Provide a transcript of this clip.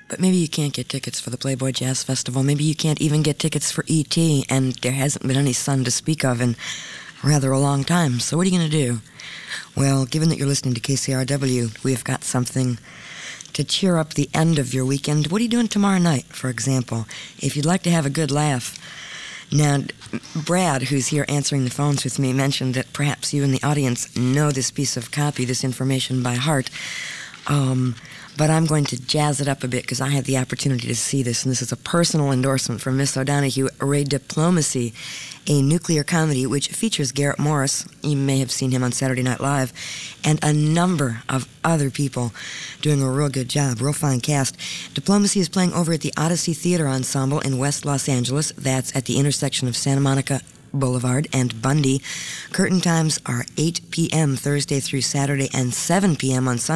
But maybe you can't get tickets for the Playboy Jazz Festival. Maybe you can't even get tickets for E.T., and there hasn't been any sun to speak of in rather a long time. So what are you going to do? Well, given that you're listening to KCRW, we've got something to cheer up the end of your weekend. What are you doing tomorrow night, for example? If you'd like to have a good laugh. Now, Brad, who's here answering the phones with me, mentioned that perhaps you in the audience know this piece of copy, this information by heart. But I'm going to jazz it up a bit because I had the opportunity to see this, and this is a personal endorsement from Miss O'Donoghue, Ray Diplomacy, a nuclear comedy which features Garrett Morris, you may have seen him on Saturday Night Live, and a number of other people doing a real good job, real fine cast. Diplomacy is playing over at the Odyssey Theater Ensemble in West Los Angeles. That's at the intersection of Santa Monica Boulevard and Bundy. Curtain times are 8 p.m. Thursday through Saturday and 7 p.m. on Sunday.